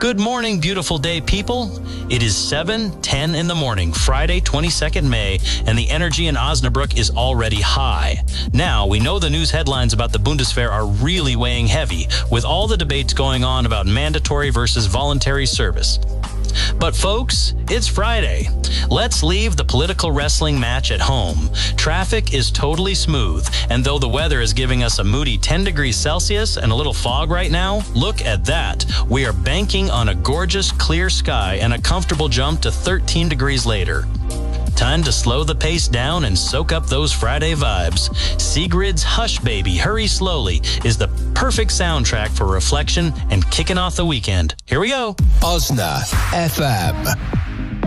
Good morning, beautiful day, people. It is 7:10 in the morning, Friday, 22nd May, and the energy in Osnabrück is already high. Now, we know the news headlines about the Bundeswehr are really weighing heavy, with all the debates going on about mandatory versus voluntary service. But folks, it's Friday. Let's leave the political wrestling match at home. Traffic is totally smooth, and though the weather is giving us a moody 10 degrees Celsius and a little fog right now, look at that. We are banking on a gorgeous clear sky and a comfortable jump to 13 degrees later. Time to slow the pace down and soak up those Friday vibes. Sigrid's Hush Baby, Hurry Slowly is the perfect soundtrack for reflection and kicking off the weekend. Here we go. Osna FM.